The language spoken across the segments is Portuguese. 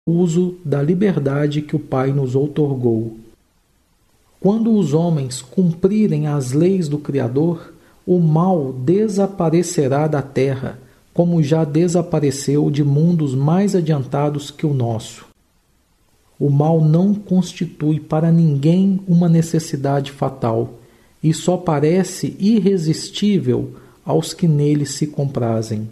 uso da liberdade que o Pai nos outorgou. Quando os homens cumprirem as leis do Criador, o mal desaparecerá da terra, como já desapareceu de mundos mais adiantados que o nosso. O mal não constitui para ninguém uma necessidade fatal e só parece irresistível aos que nele se comprazem.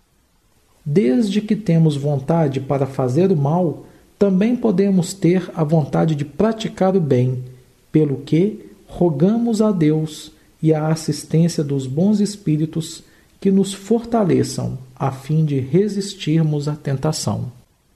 Desde que temos vontade para fazer o mal, também podemos ter a vontade de praticar o bem, pelo que rogamos a Deus e a assistência dos bons espíritos que nos fortaleçam a fim de resistirmos à tentação.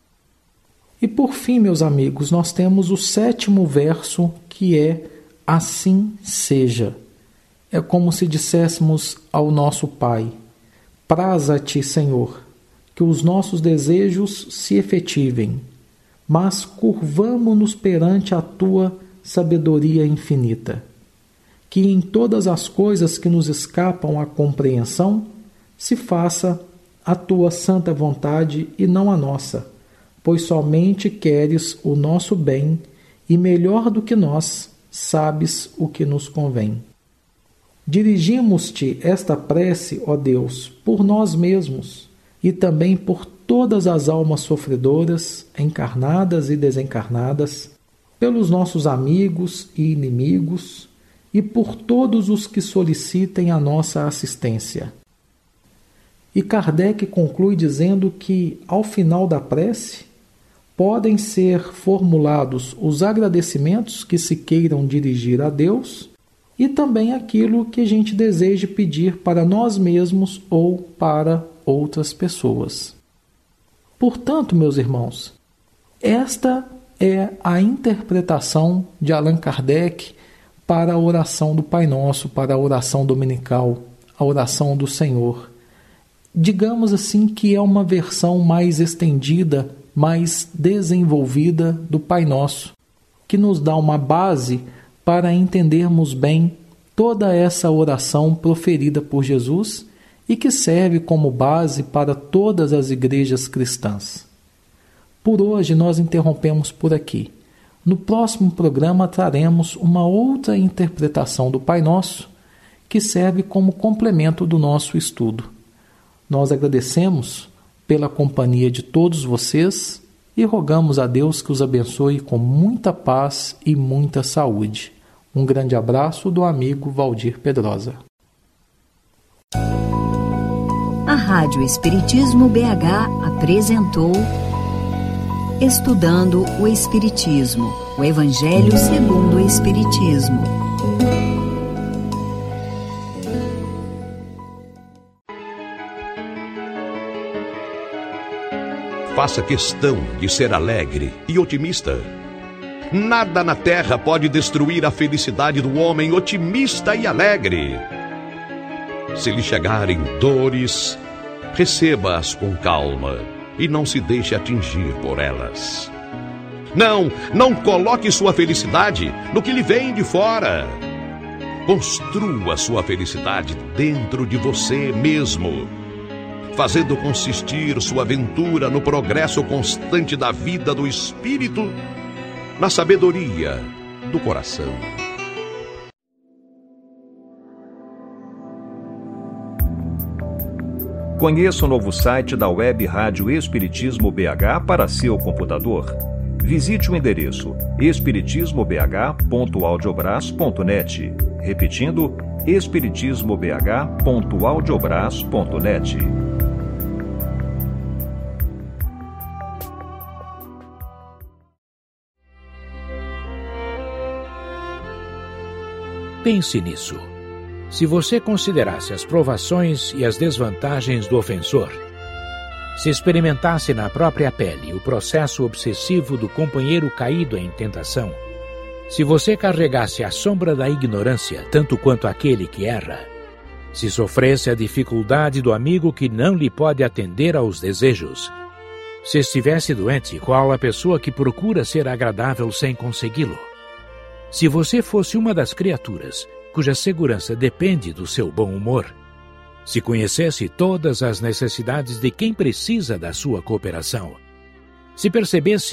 E por fim, meus amigos, nós temos o 7º verso, que é: assim seja. É como se disséssemos ao nosso Pai: praza-te, Senhor, que os nossos desejos se efetivem, mas curvamo-nos perante a tua sabedoria infinita. Que em todas as coisas que nos escapam à compreensão, se faça a tua santa vontade e não a nossa, pois somente queres o nosso bem e, melhor do que nós, sabes o que nos convém. Dirigimos-te esta prece, ó Deus, por nós mesmos e também por todas as almas sofredoras, encarnadas e desencarnadas, pelos nossos amigos e inimigos e por todos os que solicitem a nossa assistência. E Kardec conclui dizendo que, ao final da prece, podem ser formulados os agradecimentos que se queiram dirigir a Deus e também aquilo que a gente deseje pedir para nós mesmos ou para outras pessoas. Portanto, meus irmãos, esta é a interpretação de Allan Kardec para a oração do Pai Nosso, para a oração dominical, a oração do Senhor. Digamos assim que é uma versão mais estendida, mais desenvolvida do Pai Nosso, que nos dá uma base para entendermos bem toda essa oração proferida por Jesus e que serve como base para todas as igrejas cristãs. Por hoje nós interrompemos por aqui. No próximo programa traremos uma outra interpretação do Pai Nosso que serve como complemento do nosso estudo. Nós agradecemos pela companhia de todos vocês e rogamos a Deus que os abençoe com muita paz e muita saúde. Um grande abraço do amigo Valdir Pedrosa. A Rádio Espiritismo BH apresentou Estudando o Espiritismo, o Evangelho segundo o Espiritismo. Faça questão de ser alegre e otimista. Nada na terra pode destruir a felicidade do homem otimista e alegre. Se lhe chegarem dores, receba-as com calma e não se deixe atingir por elas. Não coloque sua felicidade no que lhe vem de fora. Construa sua felicidade dentro de você mesmo, fazendo consistir sua aventura no progresso constante da vida do espírito, na sabedoria do coração. Conheça o novo site da Web Rádio Espiritismo BH para seu computador. Visite o endereço espiritismobh.audiobras.net. Repetindo, espiritismobh.audiobras.net. Pense nisso. Se você considerasse as provações e as desvantagens do ofensor, se experimentasse na própria pele o processo obsessivo do companheiro caído em tentação, se você carregasse a sombra da ignorância tanto quanto aquele que erra, se sofresse a dificuldade do amigo que não lhe pode atender aos desejos, se estivesse doente, qual a pessoa que procura ser agradável sem consegui-lo, se você fosse uma das criaturas cuja segurança depende do seu bom humor, se conhecesse todas as necessidades de quem precisa da sua cooperação, Se percebesse